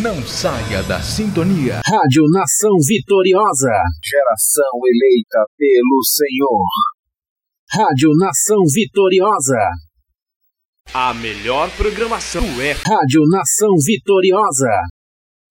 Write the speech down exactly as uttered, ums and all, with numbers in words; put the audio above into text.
Não saia da sintonia. Rádio Nação Vitoriosa. Geração eleita pelo Senhor. Rádio Nação Vitoriosa. A melhor programação é Rádio Nação Vitoriosa.